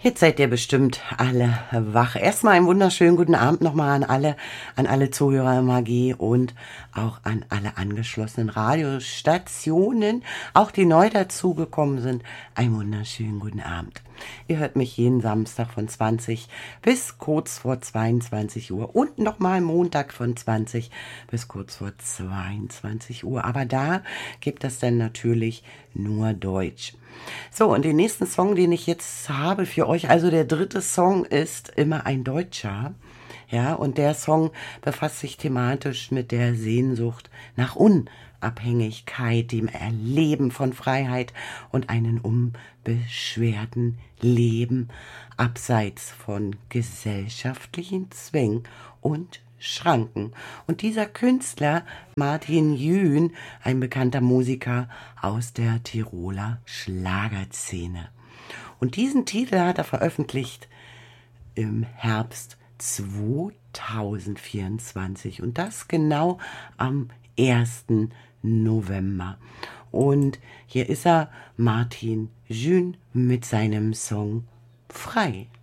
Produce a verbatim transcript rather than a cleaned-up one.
Jetzt seid ihr bestimmt alle wach. Erstmal einen wunderschönen guten Abend nochmal an alle, an alle Zuhörer im A G und auch an alle angeschlossenen Radiostationen, auch die neu dazugekommen sind. Einen wunderschönen guten Abend. Ihr hört mich jeden Samstag von zwanzig bis kurz vor zweiundzwanzig Uhr und nochmal Montag von zwanzig bis kurz vor zweiundzwanzig Uhr. Aber da gibt es dann natürlich nur Deutsch. So, und den nächsten Song, den ich jetzt habe für euch, also der dritte Song ist immer ein Deutscher. Ja, und der Song befasst sich thematisch mit der Sehnsucht nach Unabhängigkeit, dem Erleben von Freiheit und einem unbeschwerten Leben abseits von gesellschaftlichen Zwängen und Schranken. Und dieser Künstler, Martin Jün, ein bekannter Musiker aus der Tiroler Schlagerszene. Und diesen Titel hat er veröffentlicht im Herbst zweitausendvierundzwanzig und das genau am ersten November. Und hier ist er, Martin Jün, mit seinem Song Frei.